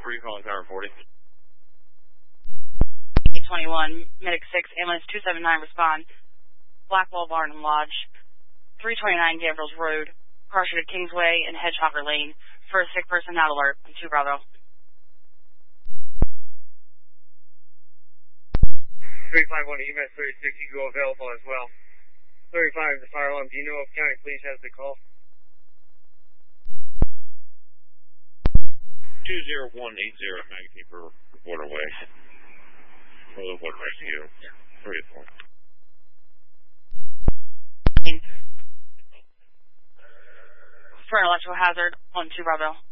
3 calling Tower 40. 821, Medic 6, ambulance 279, respond. Blackwall Barn and Lodge, 329 Gabriel's Road, car shoot at Kingsway and Hedgehopper Lane. First sick person not alert. 2 Bravo. 351 EMS 36, you go available as well. 35, the fire alarm. Do you know if County Police has the call? 20180, Magazine for Waterway. Water Rescue. 3 4. For an electrical hazard, 1 2 Bravo.